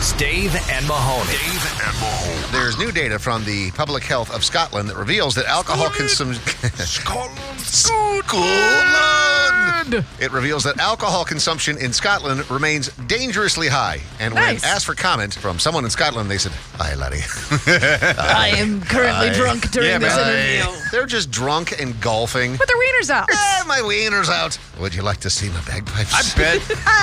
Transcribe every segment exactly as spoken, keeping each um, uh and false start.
is Dave and Mahoney. Dave and Mahoney. There's new data from the Public Health of Scotland that reveals that alcohol consumption... Scotland. Scotland! It reveals that alcohol consumption in Scotland remains dangerously high. And when Nice. asked for comment from someone in Scotland, they said, "Aye, laddie." I am currently Aye. drunk during Yeah, this man. interview. They're just drunk and golfing. With their wieners out. Eh, my wiener's out. Would you like to see my bagpipes? I bet.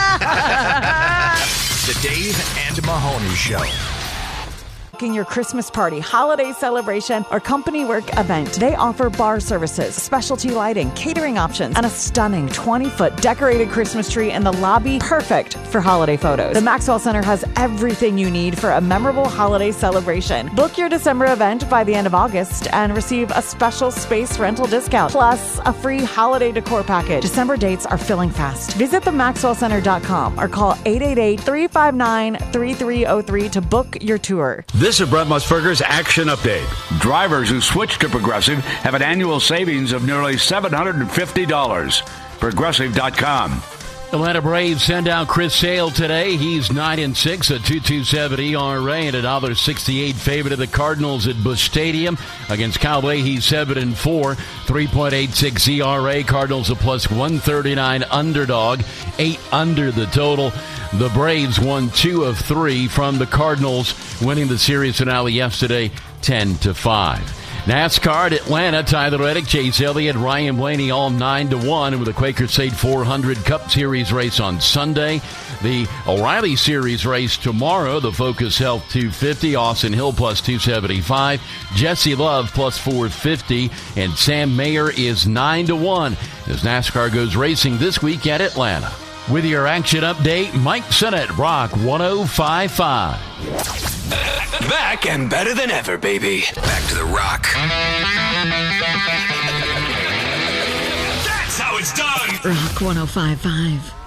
The Dave and Mahoney Show. Your Christmas party, holiday celebration, or company work event. They offer bar services, specialty lighting, catering options, and a stunning twenty-foot decorated Christmas tree in the lobby, perfect for holiday photos. The Maxwell Center has everything you need for a memorable holiday celebration. Book your December event by the end of August and receive a special space rental discount, plus a free holiday decor package. December dates are filling fast. Visit the maxwell center dot com or call eight eight eight, three five nine, three three zero three to book your tour. This is Brett Musburger's Action Update. Drivers who switch to Progressive have an annual savings of nearly seven hundred fifty dollars. Progressive dot com. Atlanta Braves send out Chris Sale today. He's nine and six, a two point two seven E R A, and a one dollar sixty-eight favorite of the Cardinals at Busch Stadium. Against Cal he's seven and four, three point eight six E R A. Cardinals a plus one thirty-nine underdog, eight under the total. The Braves won two of three from the Cardinals, winning the series finale yesterday, ten to five. NASCAR at Atlanta, Tyler Reddick, Chase Elliott, Ryan Blaney, all nine to one with the Quaker State four hundred Cup Series race on Sunday. The O'Reilly Series race tomorrow, the Focus Health two fifty, Austin Hill plus two seventy-five, Jesse Love plus four fifty, and Sam Mayer is nine to one as NASCAR goes racing this week at Atlanta. With your action update, Mike Sennett, Rock one oh five point five. Back and better than ever, baby. Back to the Rock. That's how it's done. Rock one oh five point five.